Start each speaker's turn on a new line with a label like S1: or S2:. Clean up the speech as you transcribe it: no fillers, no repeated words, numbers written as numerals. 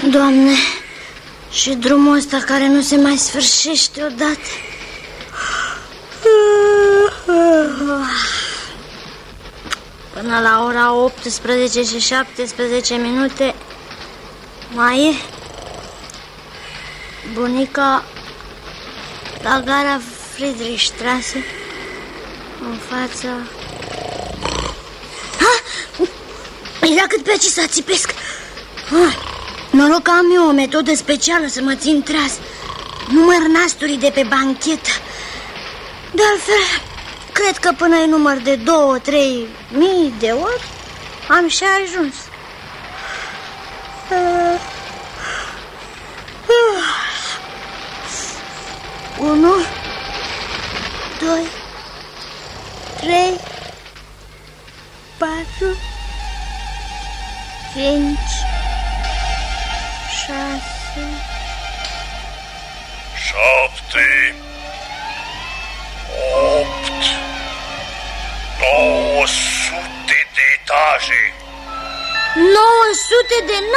S1: Doamne, și drumul ăsta care nu se mai sfârșește odată. Până la ora 18 și 17 minute mai e bunica la gara Friedrichstraße, în fața... Era cât pe aici să țipesc. Noroc că am eu o metodă specială să mă țin tras. Număr nasturii de pe banchetă. De altfel, cred că până în număr de 2-3 mii de ori am și ajuns. 1, 2, 3, 4, 5, 6,
S2: 7, 8, 900 de etaje.
S1: 900 de